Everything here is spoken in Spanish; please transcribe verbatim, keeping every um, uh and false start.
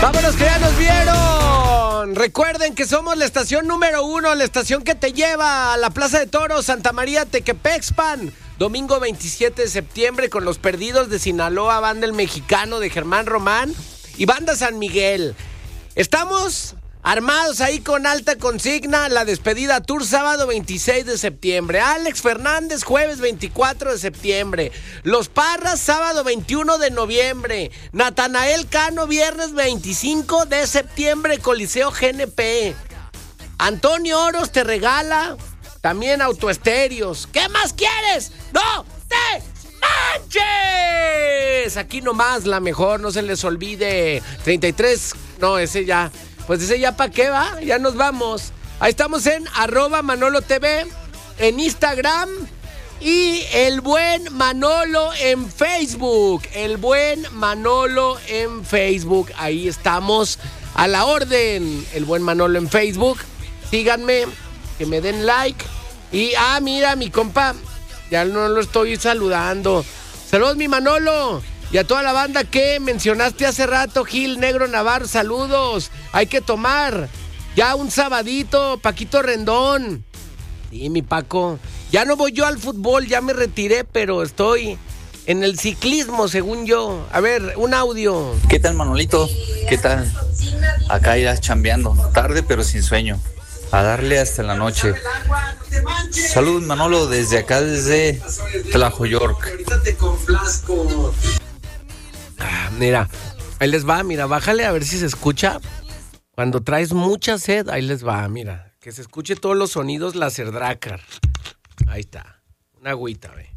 ¡Vámonos que ya nos vieron! Recuerden que somos la estación número uno, la estación que te lleva a la Plaza de Toros Santa María Tequepexpan. Domingo veintisiete de septiembre con Los Perdidos de Sinaloa, Banda El Mexicano de Germán Román y Banda San Miguel. Estamos armados ahí con alta consigna. La despedida tour sábado veintiséis de septiembre. Alex Fernández jueves veinticuatro de septiembre. Los Parras sábado veintiuno de noviembre. Natanael Cano viernes veinticinco de septiembre, Coliseo G N P. Antonio Oros te regala también autoestéreos. ¿Qué más quieres? ¡No te manches! Aquí nomás la mejor, no se les olvide. treinta y tres, no, ese ya... Pues ese ya pa' qué va, ya nos vamos. Ahí estamos en arroba Manolo T V, en Instagram y el buen Manolo en Facebook. El buen Manolo en Facebook, ahí estamos a la orden. El buen Manolo en Facebook, síganme, que me den like. Y, ah, mira, mi compa, ya no lo estoy saludando. Saludos, mi Manolo. Y a toda la banda que mencionaste hace rato, Gil Negro Navarro, saludos. Hay que tomar ya un sabadito, Paquito Rendón. Sí, mi Paco. Ya no voy yo al fútbol, ya me retiré, pero estoy en el ciclismo, según yo. A ver, un audio. ¿Qué tal, Manolito? ¿Qué tal? Acá irás chambeando, tarde pero sin sueño. A darle hasta la noche. Saludos, Manolo, desde acá, desde Tlajoyork. Ah, mira, ahí les va, mira, bájale a ver si se escucha. Cuando traes mucha sed, ahí les va, mira. Que se escuche todos los sonidos Laserdrácar. Ahí está, una agüita, ve.